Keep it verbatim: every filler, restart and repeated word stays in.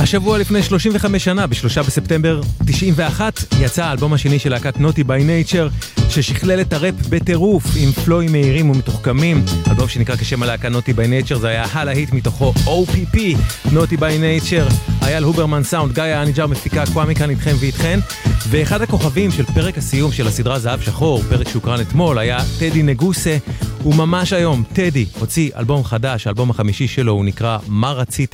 השבוע לפני שלושים וחמש שנה, בשלושה בספטמבר תשעים ואחת, יצא האלבום השני של להקת Naughty by Nature, ששכלל את הראפ בטירוף עם פלואים מהירים ומתוחכמים. אלבום שנקרא כשם הלהקה Naughty by Nature, זה היה הלהיט מתוכו או פי פי, Naughty by Nature. אייל הוברמן סאונד, גיא אניג'ר מפיקה, קוואמי כאן איתכם ואיתכן. ואחד הכוכבים של פרק הסיום של הסדרה זהב שחור, פרק שהוקרן אתמול, היה טדי נגוסה. וממש היום טדי הוציא אלבום חדש, האלבום החמישי שלו, הוא נקרא מה רצית